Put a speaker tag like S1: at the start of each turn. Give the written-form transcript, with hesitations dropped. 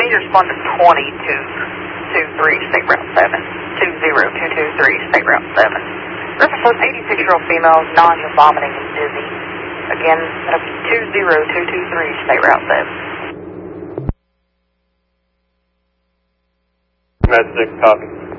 S1: Please respond to 20223 State Route 7. 20223 State Route 7. Reference 86-year-old female, nausea, vomiting, and dizzy. Again, that'll be 20223 State Route 7.
S2: Med 6, copy.